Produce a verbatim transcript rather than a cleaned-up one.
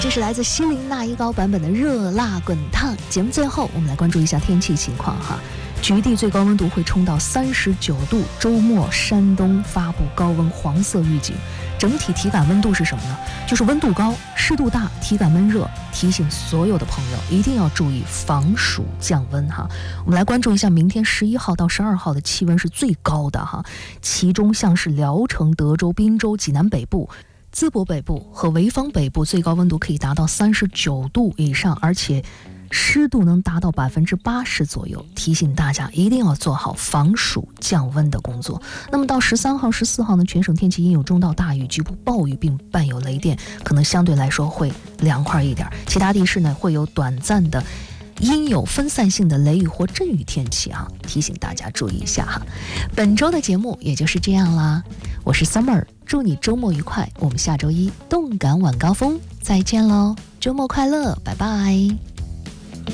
这是来自西林那一高版本的热辣滚烫。节目最后我们来关注一下天气情况哈，局地最高温度会冲到三十九度，周末山东发布高温黄色预警。整体体感温度是什么呢？就是温度高，湿度大，体感闷热。提醒所有的朋友一定要注意防暑降温哈。我们来关注一下明天十一号到十二号的气温是最高的哈，其中像是聊城、德州、滨州、济南北部、淄博北部和潍坊北部最高温度可以达到三十九度以上，而且湿度能达到百分之八十左右，提醒大家一定要做好防暑降温的工作。那么到十三号、十四号呢，全省天气阴有中到大雨，局部暴雨并伴有雷电，可能相对来说会凉快一点。其他地市呢会有短暂的阴有分散性的雷雨或阵雨天气哈，提醒大家注意一下哈。本周的节目也就是这样啦，我是 Summer， 祝你周末愉快，我们下周一动感晚高峰再见喽，周末快乐，拜拜。